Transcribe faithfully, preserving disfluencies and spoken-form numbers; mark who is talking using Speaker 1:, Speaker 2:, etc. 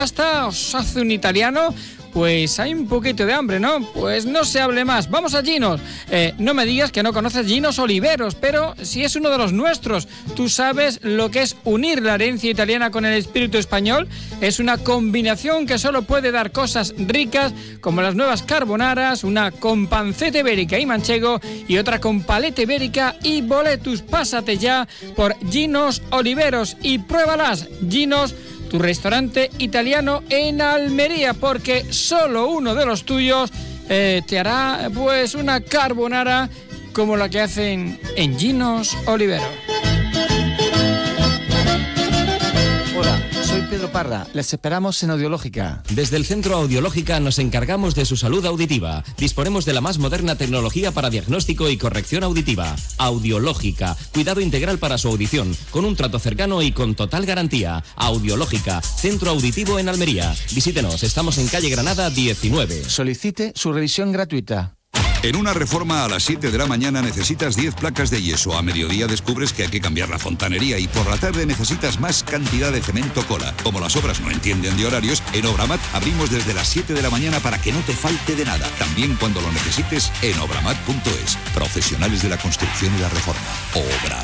Speaker 1: pasta os hace un italiano, pues hay un poquito de hambre, ¿no? Pues no se hable más. Vamos a Ginos. Eh, no me digas que no conoces Ginos Oliveros, pero si es uno de los nuestros. Tú sabes lo que es unir la herencia italiana con el espíritu español. Es una combinación que solo puede dar cosas ricas, como las nuevas carbonaras, una con panceta ibérica y manchego y otra con paleta ibérica y boletus. Pásate ya por Ginos Oliveros y pruébalas. Ginos, tu restaurante italiano en Almería, porque solo uno de los tuyos eh, te hará pues una carbonara como la que hacen en Ginos Olivero.
Speaker 2: Hola, soy Pedro Parra. Les esperamos en Audiológica.
Speaker 3: Desde el Centro Audiológica nos encargamos de su salud auditiva. Disponemos de la más moderna tecnología para diagnóstico y corrección auditiva. Audiológica, cuidado integral para su audición, con un trato cercano y con total garantía. Audiológica, Centro Auditivo en Almería. Visítenos, estamos en calle Granada diecinueve.
Speaker 2: Solicite su revisión gratuita.
Speaker 4: En una reforma a las siete de la mañana necesitas diez placas de yeso. A mediodía descubres que hay que cambiar la fontanería y por la tarde necesitas más cantidad de cemento cola. Como las obras no entienden de horarios, en Obramat abrimos desde las siete de la mañana para que no te falte de nada. También cuando lo necesites en obramat punto es. Profesionales de la construcción y la reforma. Obra.